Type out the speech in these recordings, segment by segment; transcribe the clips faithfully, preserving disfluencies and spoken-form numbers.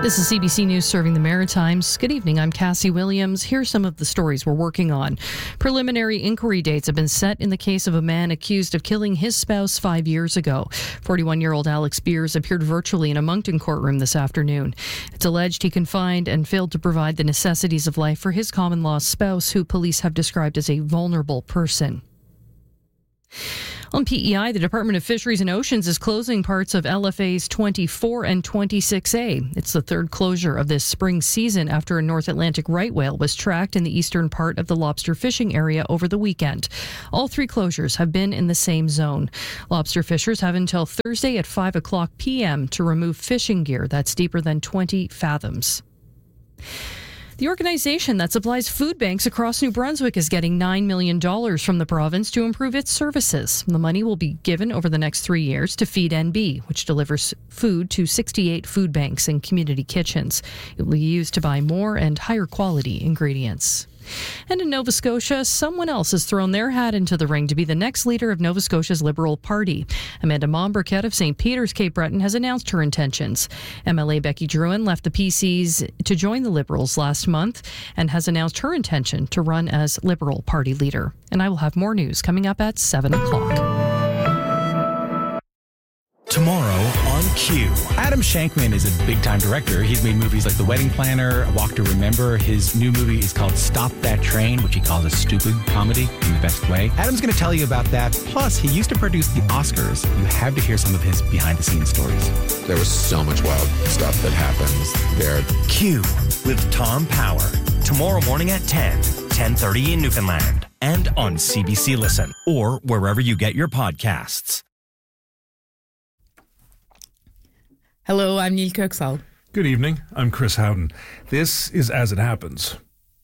This is C B C News serving the Maritimes. Good evening, I'm Cassie Williams. Here's some of the stories we're working on. Preliminary inquiry dates have been set in the case of a man accused of killing his spouse five years ago. forty-one-year-old Alex Beers appeared virtually in a Moncton courtroom this afternoon. It's alleged he confined and failed to provide the necessities of life for his common-law spouse, who police have described as a vulnerable person. On P E I, the Department of Fisheries and Oceans is closing parts of L F As twenty-four and twenty-six A. It's the third closure of this spring season after a North Atlantic right whale was tracked in the eastern part of the lobster fishing area over the weekend. All three closures have been in the same zone. Lobster fishers have until Thursday at five o'clock p.m. to remove fishing gear that's deeper than twenty fathoms. The organization that supplies food banks across New Brunswick is getting nine million dollars from the province to improve its services. The money will be given over the next three years to Feed N B, which delivers food to sixty-eight food banks and community kitchens. It will be used to buy more and higher quality ingredients. And in Nova Scotia, someone else has thrown their hat into the ring to be the next leader of Nova Scotia's Liberal Party. Amanda Mombriquette of Saint Peter's, Cape Breton, has announced her intentions. M L A Becky Drouin left the P Cs to join the Liberals last month and has announced her intention to run as Liberal Party leader. And I will have more news coming up at seven o'clock. Tomorrow on Q. Adam Shankman is a big-time director. He's made movies like The Wedding Planner, A Walk to Remember. His new movie is called Stop That Train, which he calls a stupid comedy in the best way. Adam's going to tell you about that. Plus, he used to produce the Oscars. You have to hear some of his behind-the-scenes stories. There was so much wild stuff that happens there. Q with Tom Power. Tomorrow morning at ten, ten thirty in Newfoundland. And on C B C Listen or wherever you get your podcasts. Hello, I'm Neil Kirksall. Good evening, I'm Chris Howden. This is As It Happens.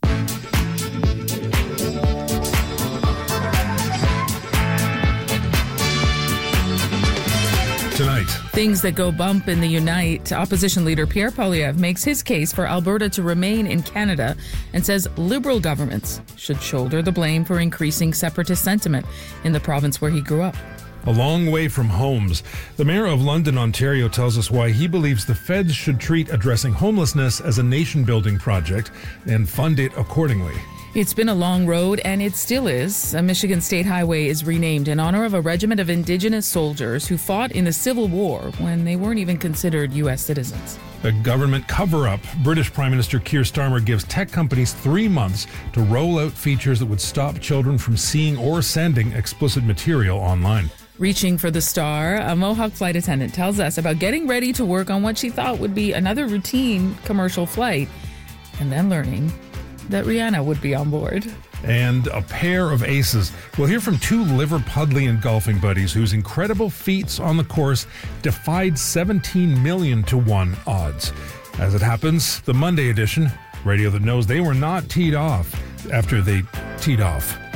Tonight, things that go bump in the Unite. Opposition leader Pierre Poilievre makes his case for Alberta to remain in Canada and says Liberal governments should shoulder the blame for increasing separatist sentiment in the province where he grew up. a long way from homes. The mayor of London, Ontario, tells us why he believes the feds should treat addressing homelessness as a nation-building project and fund it accordingly. It's been a long road, and it still is. A Michigan State highway is renamed in honor of a regiment of Indigenous soldiers who fought in the Civil War when they weren't even considered U S citizens. A government cover-up. British Prime Minister Keir Starmer gives tech companies three months to roll out features that would stop children from seeing or sending explicit material online. Reaching for the star, a Mohawk flight attendant tells us about getting ready to work on what she thought would be another routine commercial flight, and then learning that Rihanna would be on board. And a pair of aces. We'll hear from two Liverpudlian golfing buddies whose incredible feats on the course defied seventeen million to one odds. As it happens, the Monday edition, radio that knows they were not teed off after they teed off.